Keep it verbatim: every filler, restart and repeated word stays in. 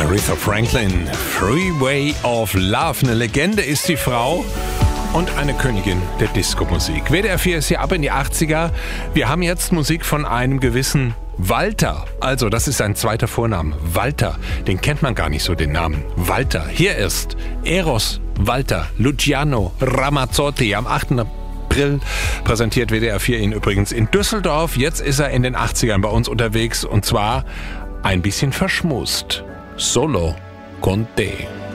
Aretha Franklin, Freeway of Love. Eine Legende ist die Frau und eine Königin der Disco-Musik. W D R vier ist hier ab in die achtziger. Wir haben jetzt Musik von einem gewissen Walter. Also, das ist sein zweiter Vorname. Walter. Den kennt man gar nicht so, den Namen. Walter. Hier ist Eros Walter Luciano Ramazzotti am achten April präsentiert W D R vier ihn übrigens in Düsseldorf. Jetzt ist er in den achtzigern bei uns unterwegs und zwar ein bisschen verschmust. Solo con te.